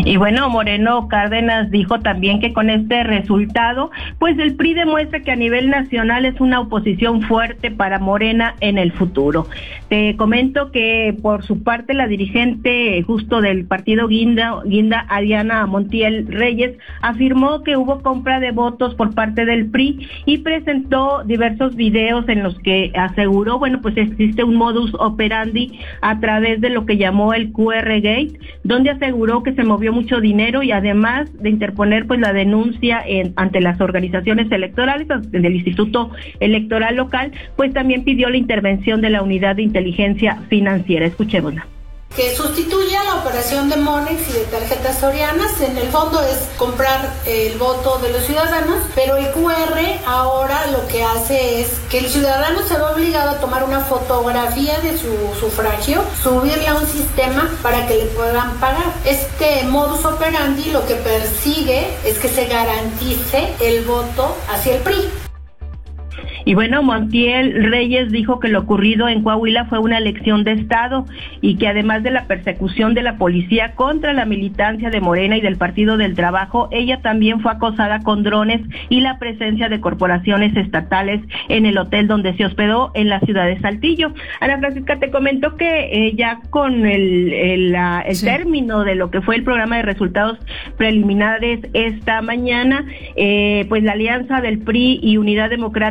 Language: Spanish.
Y bueno, Moreno Cárdenas dijo también que con este resultado, pues el PRI demuestra que a nivel nacional es una oposición fuerte para Morena en el futuro. Te comento que por su parte la dirigente justo del partido Guinda, Adriana Montiel Reyes, afirmó que hubo compra de votos por parte del PRI y presentó diversos videos en los que aseguró, bueno, pues existe un modus operandi a través de lo que llamó el QR Gate, donde aseguró que se movió mucho dinero y además de interponer pues la denuncia ante las organizaciones electorales del Instituto Electoral Local, pues también pidió la intervención de la Unidad de Inteligencia Financiera. Escuchémosla. Que sustituye a la operación de Monex y de tarjetas sorianas. En el fondo es comprar el voto de los ciudadanos, pero el QR ahora lo que hace es que el ciudadano se ve obligado a tomar una fotografía de su sufragio, subirla a un sistema para que le puedan pagar. Este modus operandi lo que persigue es que se garantice el voto hacia el PRI. Y bueno, Montiel Reyes dijo que lo ocurrido en Coahuila fue una elección de Estado y que además de la persecución de la policía contra la militancia de Morena y del Partido del Trabajo, ella también fue acosada con drones y la presencia de corporaciones estatales en el hotel donde se hospedó en la ciudad de Saltillo. Ana Francisca, te comento que ya con el término de lo que fue el programa de resultados preliminares esta mañana, pues la alianza del PRI y Unidad Democrática